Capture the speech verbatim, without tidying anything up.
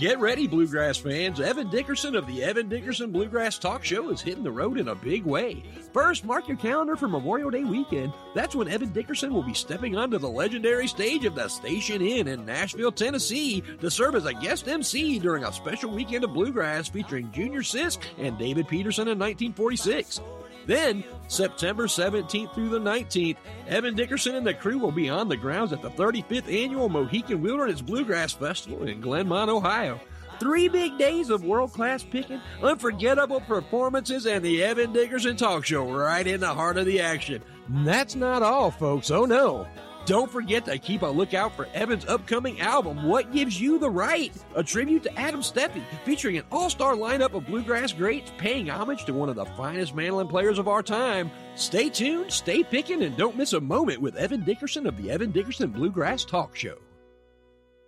Get ready, Bluegrass fans. Evan Dickerson of the Evan Dickerson Bluegrass Talk Show is hitting the road in a big way. First, mark your calendar for Memorial Day weekend. That's when Evan Dickerson will be stepping onto the legendary stage of the Station Inn in Nashville, Tennessee to serve as a guest M C during a special weekend of bluegrass featuring Junior Sisk and David Peterson in nineteen forty-six. Then, September seventeenth through the nineteenth, Evan Dickerson and the crew will be on the grounds at the thirty-fifth Annual Mohican Wilderness Bluegrass Festival in Glenmont, Ohio. Three big days of world-class picking, unforgettable performances, and the Evan Dickerson Talk Show right in the heart of the action. And that's not all, folks. Oh, no. Don't forget to keep a lookout for Evan's upcoming album, What Gives You the Right? A tribute to Adam Steppe, featuring an all-star lineup of bluegrass greats paying homage to one of the finest mandolin players of our time. Stay tuned, stay picking, and don't miss a moment with Evan Dickerson of the Evan Dickerson Bluegrass Talk Show.